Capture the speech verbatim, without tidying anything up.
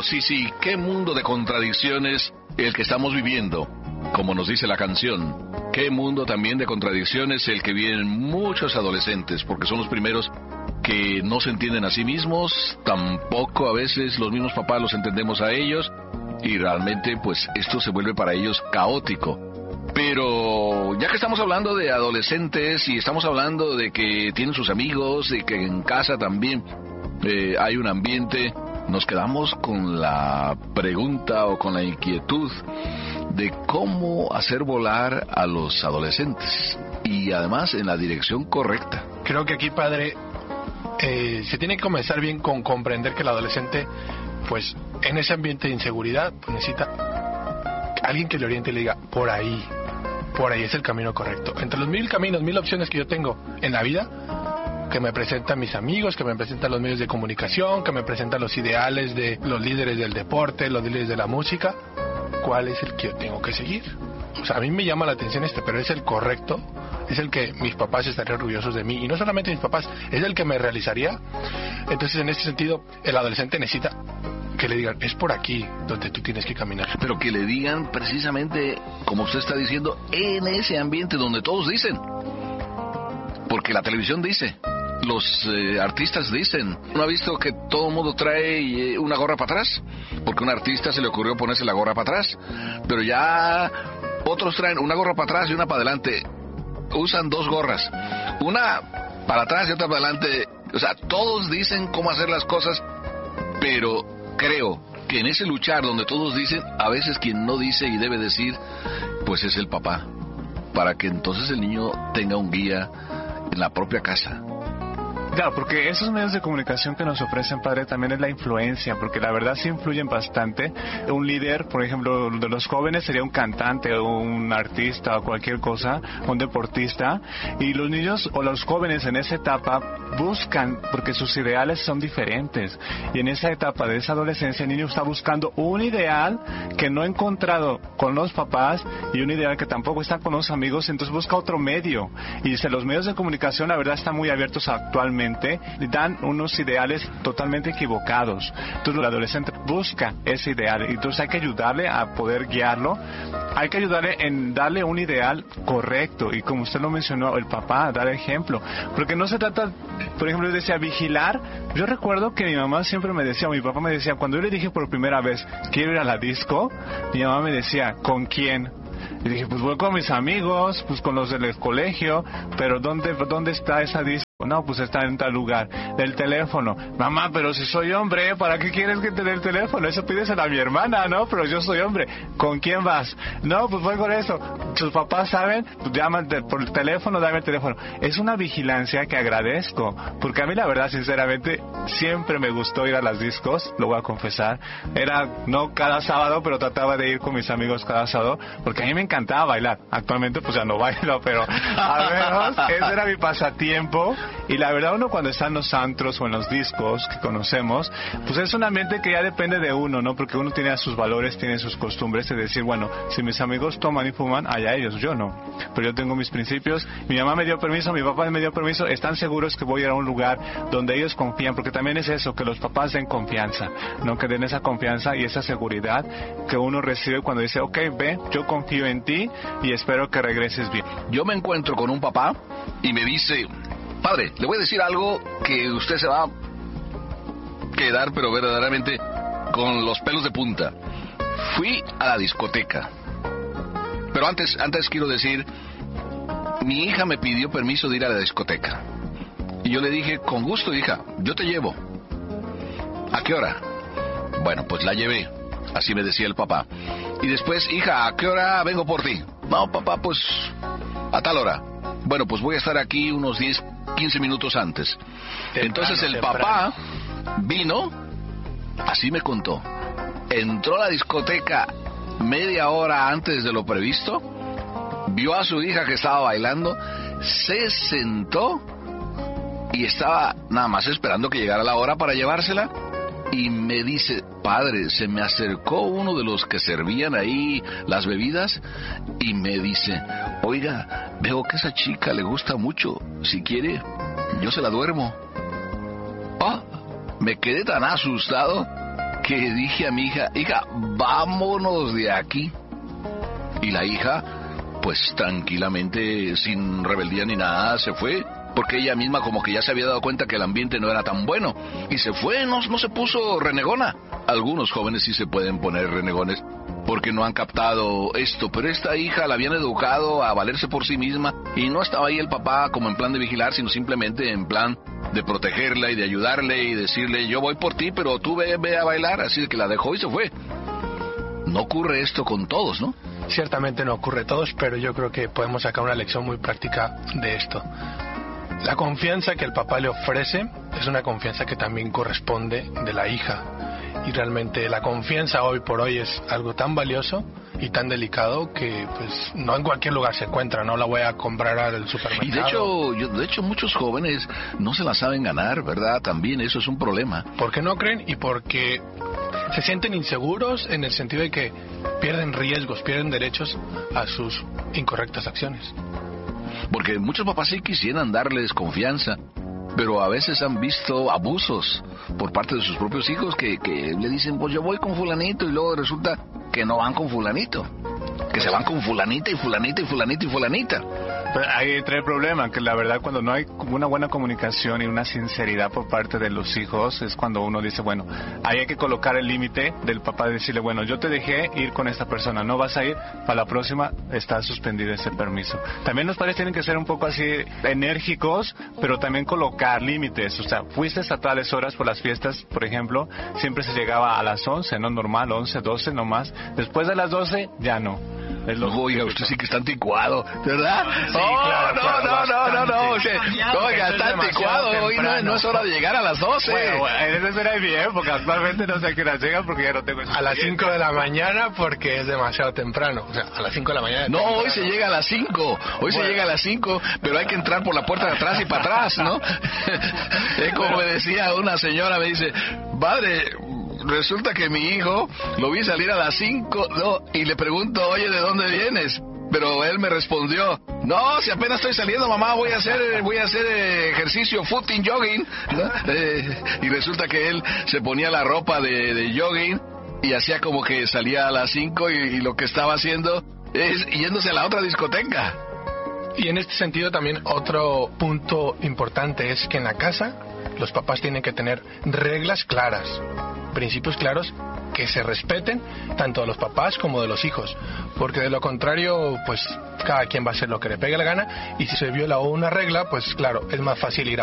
sí, sí, qué mundo de contradicciones el que estamos viviendo, como nos dice la canción. Qué mundo también de contradicciones el que viven muchos adolescentes, porque son los primeros que no se entienden a sí mismos, tampoco a veces los mismos papás los entendemos a ellos, y realmente pues esto se vuelve para ellos caótico. Pero ya que estamos hablando de adolescentes y estamos hablando de que tienen sus amigos y que en casa también eh, hay un ambiente, nos quedamos con la pregunta o con la inquietud de cómo hacer volar a los adolescentes y además en la dirección correcta. Creo que aquí, padre, eh, se tiene que comenzar bien con comprender que el adolescente, pues en ese ambiente de inseguridad, pues, necesita alguien que le oriente y le diga, por ahí, por ahí es el camino correcto. Entre los mil caminos, mil opciones que yo tengo en la vida, que me presentan mis amigos, que me presentan los medios de comunicación, que me presentan los ideales de los líderes del deporte, los líderes de la música, ¿cuál es el que yo tengo que seguir? O sea, a mí me llama la atención este, pero es el correcto, es el que mis papás estarían orgullosos de mí, y no solamente mis papás, es el que me realizaría. Entonces, en ese sentido, el adolescente necesita que le digan, es por aquí donde tú tienes que caminar. Pero que le digan precisamente, como usted está diciendo, en ese ambiente donde todos dicen. Porque la televisión dice, los eh, artistas dicen. ¿No ha visto que todo el mundo trae eh, una gorra para atrás? Porque a un artista se le ocurrió ponerse la gorra para atrás. Pero ya otros traen una gorra para atrás y una para adelante. Usan dos gorras. Una para atrás y otra para adelante. O sea, todos dicen cómo hacer las cosas, pero creo que en ese luchar donde todos dicen, a veces quien no dice y debe decir, pues es el papá. Para que entonces el niño tenga un guía en la propia casa. Claro, porque esos medios de comunicación que nos ofrecen, padre, también es la influencia, porque la verdad sí influyen bastante. Un líder, por ejemplo, de los jóvenes sería un cantante o un artista o cualquier cosa, un deportista, y los niños o los jóvenes en esa etapa buscan, porque sus ideales son diferentes, y en esa etapa de esa adolescencia el niño está buscando un ideal que no ha encontrado con los papás y un ideal que tampoco está con los amigos, entonces busca otro medio, y si los medios de comunicación la verdad están muy abiertos actualmente, dan unos ideales totalmente equivocados. Entonces el adolescente busca ese ideal, entonces hay que ayudarle a poder guiarlo, hay que ayudarle en darle un ideal correcto, y como usted lo mencionó, el papá, dar ejemplo, porque no se trata, por ejemplo, yo decía vigilar. Yo recuerdo que mi mamá siempre me decía, o mi papá me decía, cuando yo le dije por primera vez quiero ir a la disco, mi mamá me decía, ¿con quién? Y dije, pues voy con mis amigos, pues con los del colegio, pero ¿dónde, dónde está esa disco? No, pues está en tal lugar. Del teléfono. Mamá, pero si soy hombre, ¿para qué quieres que te dé el teléfono? Eso pídeselo a mi hermana, ¿no? Pero yo soy hombre. ¿Con quién vas? No, pues voy con eso. Sus papás saben, pues llaman por el teléfono, dame el teléfono. Es una vigilancia que agradezco, porque a mí la verdad, sinceramente, siempre me gustó ir a las discos, lo voy a confesar. Era, no cada sábado, pero trataba de ir con mis amigos cada sábado, porque a mí me encantaba bailar. Actualmente pues ya no bailo, pero al menos ese era mi pasatiempo. Y la verdad, uno cuando está en los antros o en los discos que conocemos, pues es un ambiente que ya depende de uno, ¿no? Porque uno tiene sus valores, tiene sus costumbres, de decir, bueno, si mis amigos toman y fuman, allá ellos, yo no. Pero yo tengo mis principios, mi mamá me dio permiso, mi papá me dio permiso, están seguros que voy a ir a un lugar donde ellos confían, porque también es eso, que los papás den confianza, ¿no? Que den esa confianza y esa seguridad que uno recibe cuando dice, ok, ve, yo confío en ti y espero que regreses bien. Yo me encuentro con un papá y me dice, padre, le voy a decir algo que usted se va a quedar, pero verdaderamente con los pelos de punta. Fui a la discoteca. Pero antes, antes quiero decir, mi hija me pidió permiso de ir a la discoteca. Y yo le dije, con gusto, hija, yo te llevo. ¿A qué hora? Bueno, pues la llevé. Así me decía el papá. Y después, hija, ¿a qué hora vengo por ti? No, papá, pues a tal hora. Bueno, pues voy a estar aquí unos diez, quince minutos antes. Temprano, Entonces el temprano. papá vino, así me contó, entró a la discoteca media hora antes de lo previsto, vio a su hija que estaba bailando, se sentó y estaba nada más esperando que llegara la hora para llevársela. Y me dice, padre, se me acercó uno de los que servían ahí las bebidas y me dice, oiga, veo que esa chica le gusta mucho, si quiere, yo se la duermo. Ah, me quedé tan asustado que dije a mi hija, hija, vámonos de aquí. Y la hija, pues tranquilamente, sin rebeldía ni nada, se fue. Porque ella misma como que ya se había dado cuenta que el ambiente no era tan bueno. Y se fue, no, no se puso renegona. Algunos jóvenes sí se pueden poner renegones porque no han captado esto. Pero esta hija la habían educado a valerse por sí misma. Y no estaba ahí el papá como en plan de vigilar, sino simplemente en plan de protegerla y de ayudarle y decirle, yo voy por ti, pero tú ve, ve a bailar. Así de que la dejó y se fue. No ocurre esto con todos, ¿no? Ciertamente no ocurre a todos, pero yo creo que podemos sacar una lección muy práctica de esto. La confianza que el papá le ofrece es una confianza que también corresponde de la hija. Y realmente la confianza hoy por hoy es algo tan valioso y tan delicado que pues no en cualquier lugar se encuentra, no la voy a comprar al supermercado. Y de hecho, yo, de hecho muchos jóvenes no se la saben ganar, ¿verdad? También eso es un problema. ¿Por qué no creen? Y porque se sienten inseguros en el sentido de que pierden riesgos, pierden derechos a sus incorrectas acciones. Porque muchos papás sí quisieran darles confianza, pero a veces han visto abusos por parte de sus propios hijos que, que le dicen, pues yo voy con fulanito, y luego resulta que no van con fulanito, que se van con fulanita y fulanita y fulanita y fulanita. Pero ahí trae el problema, que la verdad cuando no hay una buena comunicación y una sinceridad por parte de los hijos, es cuando uno dice, bueno, ahí hay que colocar el límite del papá, de decirle, bueno, yo te dejé ir con esta persona, no vas a ir, para la próxima está suspendido ese permiso. También los padres tienen que ser un poco así enérgicos, pero también colocar límites. O sea, fuiste a tales horas por las fiestas, por ejemplo, siempre se llegaba a las once, no normal, once, doce, no más. Después de las doce, ya no. Es lo Oiga, usted sí que está anticuado, ¿verdad? Sí, oh, claro, no, claro, no, no, no, no, o sea, oiga, está anticuado, hoy no, no es hora de llegar a las doce. Bueno, bueno, esa era mi época, actualmente no sé a qué hora llegan porque ya no tengo... A las cinco de la mañana porque es demasiado temprano, o sea, a las cinco de la mañana... No, hoy se llega a las cinco, hoy bueno. se llega a las cinco, pero hay que entrar por la puerta de atrás y para atrás, ¿no? Es como me decía una señora, me dice, padre... Resulta que mi hijo lo vi salir a las cinco, no, y le pregunto, oye, ¿de dónde vienes? Pero él me respondió, no, si apenas estoy saliendo, mamá, voy a hacer voy a hacer ejercicio, footing, jogging, ¿no? eh, y resulta que él se ponía la ropa de, de jogging y hacía como que salía a las cinco y, y lo que estaba haciendo es yéndose a la otra discoteca. Y en este sentido también otro punto importante es que en la casa los papás tienen que tener reglas claras, principios claros que se respeten tanto de los papás como de los hijos, porque de lo contrario pues cada quien va a hacer lo que le pegue la gana, y si se viola una regla pues claro, es más fácil ir a